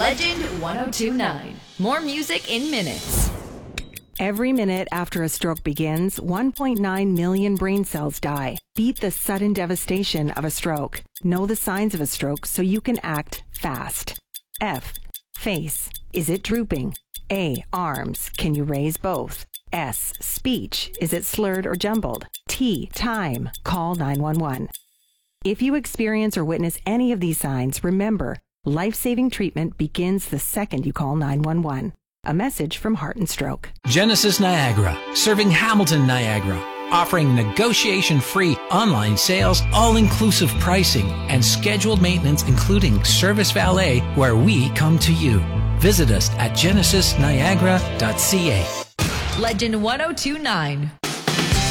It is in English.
Legend 1029. More music in minutes. Every minute after a stroke begins, 1.9 million brain cells die. Beat the sudden devastation of a stroke. Know the signs of a stroke so you can act fast. F. Face. Is it drooping? A. Arms. Can you raise both? S. Speech. Is it slurred or jumbled? T. Time. Call 911. If you experience or witness any of these signs, remember, life-saving treatment begins the second you call 911. A message from Heart and Stroke. Genesis Niagara, serving Hamilton, Niagara, offering negotiation-free online sales, all-inclusive pricing, and scheduled maintenance including service valet where we come to you. Visit us at genesisniagara.ca. Legend 1029.